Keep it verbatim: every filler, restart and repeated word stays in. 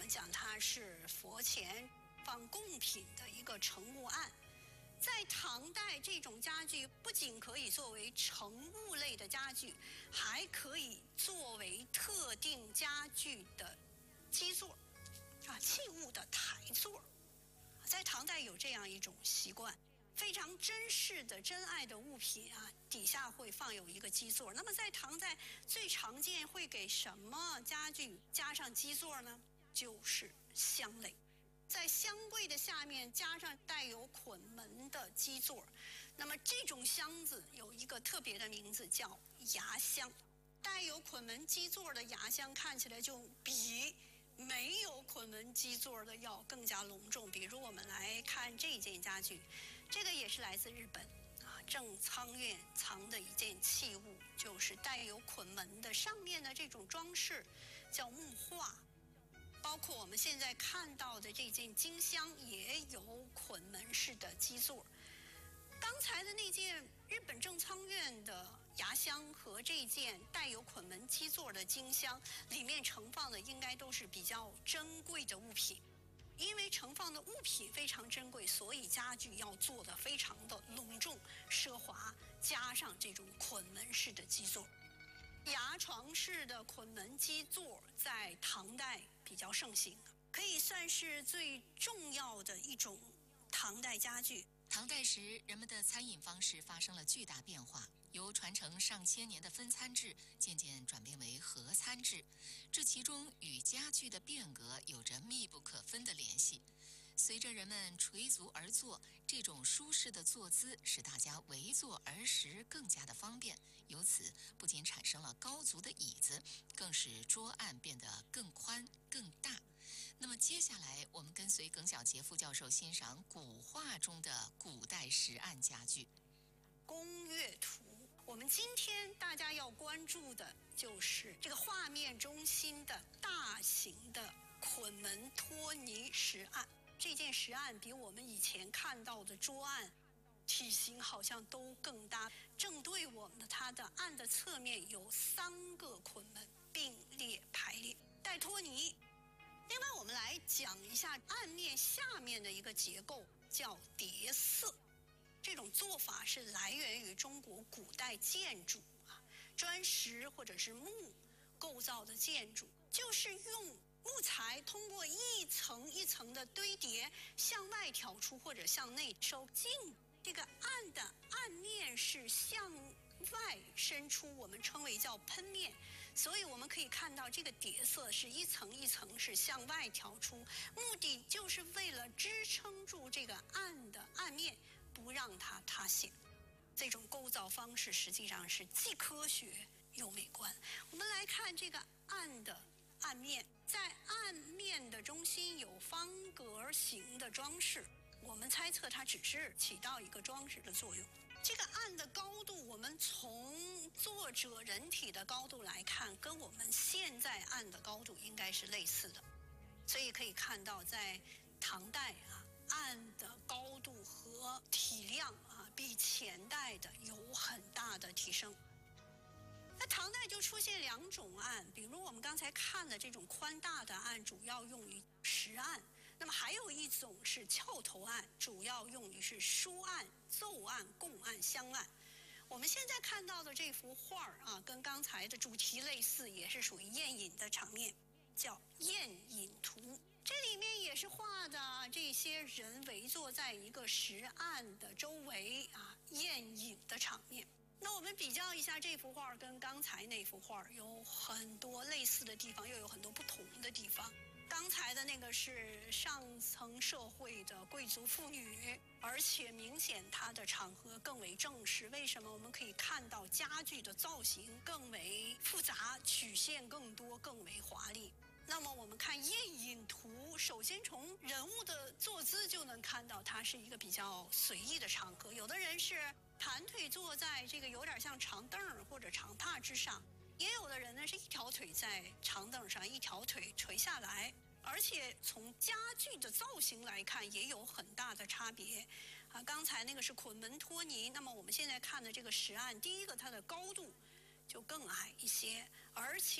们讲它是佛前放贡品的一个盛物案。在唐代，这种家具不仅可以作为盛物类的家具，还可以作为特定家具的基座，啊，器物的台座。在唐代有这样一种习惯，非常珍视的、珍爱的物品啊，底下会放有一个基座。那么在唐代最常见会给什么家具加上基座呢？就是箱类。在箱柜的下面加上带有捆门的基座，那么这种箱子有一个特别的名字，叫牙箱。带有捆门基座的牙箱看起来就比没有捆门基座的要更加隆重。比如我们来看这件家具，这个也是来自日本啊，正仓院藏的一件器物，就是带有捆门的，上面的这种装饰叫木画。包括我们现在看到的这件金箱也有捆门式的基座。刚才的那件日本正仓院的牙箱和这件带有捆门基座的金箱，里面盛放的应该都是比较珍贵的物品。因为盛放的物品非常珍贵，所以家具要做得非常的隆重奢华，加上这种捆门式的基座。牙床式的捆门基座在唐代比较盛行，可以算是最重要的一种唐代家具。 唐代时，人们的餐饮方式发生了巨大变化，由传承上千年的分餐制渐渐转变为合餐制，这其中与家具的变革有着密不可分的联系。随着人们垂足而坐，这种舒适的坐姿使大家围坐而食更加的方便，由此不仅产生了高足的椅子，更使桌案变得更宽更大。那么接下来我们跟随耿小杰副教授欣赏古画中的古代石案家具。 宫乐图，我们今天大家要关注的就是这个画面中心的大型的捆门托尼石案。这件石案比我们以前看到的桌案体型好像都更大。正对我们的它的案的侧面有三个捆门并列排列，带托尼。另外我们来讲一下案面下面的一个结构，叫叠色。这种做法是来源于中国古代建筑啊，砖石或者是木构造的建筑，就是用木材通过一层一层的堆叠向外挑出或者向内收进。这个案的案面是向外伸出，我们称为叫喷面，所以我们可以看到这个叠色是一层一层是向外挑出，目的就是为了支撑住这个案的案面，不让它塌陷。这种构造方式实际上是既科学又美观。我们来看这个案的案面，在案面的中心有方格形的装饰，我们猜测它只是起到一个装饰的作用。这个案的高度，我们从作者人体的高度来看，跟我们现在案的高度应该是类似的，所以可以看到在唐代啊，案的高度和体量啊，比前代的有很大的提升。那唐代就出现两种案，比如我们刚才看的这种宽大的案，主要用于石案；那么还有一种是翘头案，主要用于是书案、奏案、供案、香案。我们现在看到的这幅画啊，跟刚才的主题类似，也是属于宴饮的场面，叫宴饮图。这里面也是画的这些人围坐在一个石案的周围啊，宴饮的场面。那我们比较一下这幅画跟刚才那幅画，有很多类似的地方，又有很多不同的地方。刚才的那个是上层社会的贵族妇女，而且明显它的场合更为正式。为什么？我们可以看到家具的造型更为复杂，曲线更多，更为华丽。那么我们看宴饮图，首先从人物的坐姿就能看到它是一个比较随意的场合，有的人是盘腿坐在这个有点像长凳或者长榻之上，也有的人呢是一条腿在长凳上，一条腿垂下来，而且从家具的造型来看也有很大的差别啊。刚才那个是捆门托尼，那么我们现在看的这个石案，第一个它的高度就更矮一些，而且